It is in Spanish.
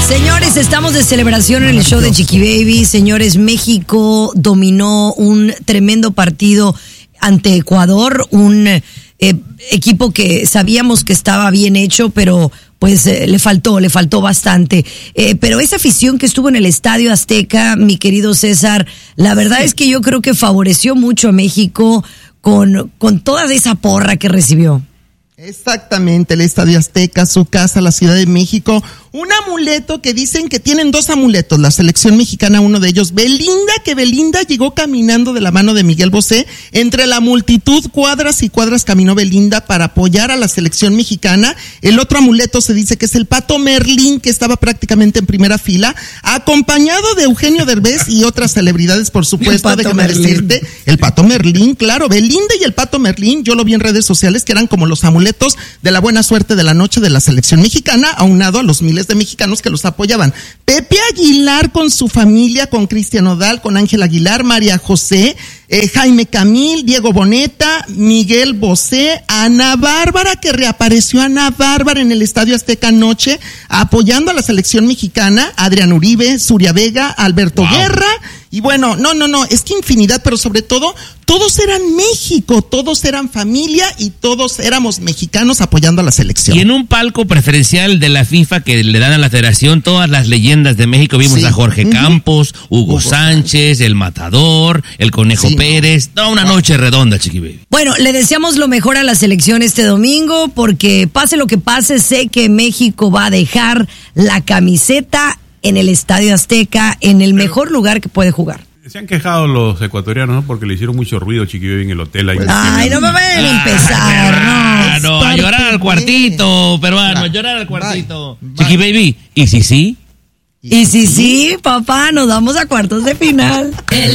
Señores, estamos de celebración en el show de Chiqui Baby. Señores, México dominó un tremendo partido ante Ecuador, un equipo que sabíamos que estaba bien hecho, pero pues le faltó bastante. Pero esa afición que estuvo en el Estadio Azteca, mi querido César, la verdad es que yo creo que favoreció mucho a México con toda esa porra que recibió. Exactamente, el Estadio Azteca, su casa, la Ciudad de México, un amuleto que dicen que tienen dos amuletos, la selección mexicana, uno de ellos, Belinda llegó caminando de la mano de Miguel Bosé, entre la multitud, cuadras y cuadras caminó Belinda para apoyar a la selección mexicana. El otro amuleto se dice que es el Pato Merlín, que estaba prácticamente en primera fila, acompañado de Eugenio Derbez y otras celebridades, por supuesto, déjame decirte, el Pato Merlín, claro, Belinda y el Pato Merlín, yo lo vi en redes sociales, que eran como los amuletos de la buena suerte de la noche de la selección mexicana, aunado a los miles de mexicanos que los apoyaban. Pepe Aguilar con su familia, con Cristian Nodal, con Ángel Aguilar, María José, Jaime Camil, Diego Boneta, Miguel Bosé, Ana Bárbara, que reapareció Ana Bárbara en el Estadio Azteca anoche, apoyando a la selección mexicana, Adrián Uribe, Zuria Vega, Alberto Guerra, y bueno, no, es que infinidad, pero sobre todo, todos eran México, todos eran familia y todos éramos mexicanos apoyando a la selección. Y en un palco preferencial de la FIFA que le dan a la federación todas las leyendas de México, vimos a Jorge Campos, Hugo Sánchez, el Matador, el Conejo Pérez, una noche redonda, Chiqui Baby. Bueno, le deseamos lo mejor a la selección este domingo, porque pase lo que pase, sé que México va a dejar la camiseta en el Estadio Azteca, en el mejor lugar que puede jugar. Se han quejado los ecuatorianos, ¿no? Porque le hicieron mucho ruido, Chiqui Baby, en el hotel. Ahí Ay, no me vayan a empezar, no, a llorar al cuartito, peruano, a llorar al cuartito. Chiqui Baby, ¿y si sí? Y si sí, papá, nos vamos a cuartos de final.